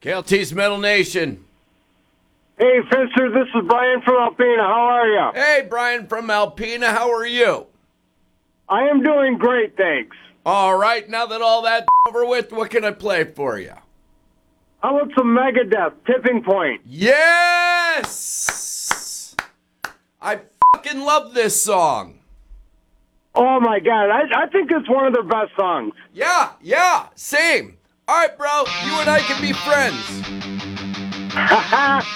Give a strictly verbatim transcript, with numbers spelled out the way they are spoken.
K L T's Metal Nation. Hey, Fister, this is Brian from Alpena. How are you? Hey, Brian from Alpena. How are you? I am doing great, thanks. All right, now that all that's over with, what can I play for you? How about some Megadeth, Tipping Point? Yes! I fucking love this song. Oh, my God. I, I think it's one of their best songs. Yeah, yeah, same. All right, bro, you and I can be friends.